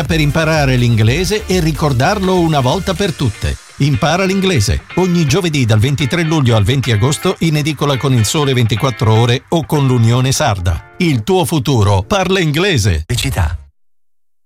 per imparare l'inglese e ricordarlo una volta per tutte. Impara l'inglese ogni giovedì dal 23 luglio al 20 agosto in edicola con Il Sole 24 Ore o con l'Unione Sarda. Il tuo futuro parla inglese. Felicità.